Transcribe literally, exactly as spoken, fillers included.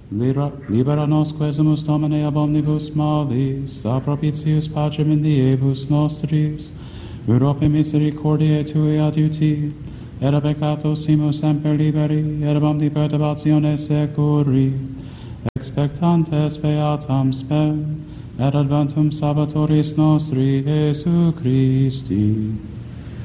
Libera, libera nos quesumus Domine ab omnibus malis, da propitius pacem in diebus nostris, Europe misericordiae Tui adiuti, et a peccato simus semper liberi, et ab omni perturbatione securi, expectantes beatam spem, et adventum Salvatoris nostri, Jesu Christi.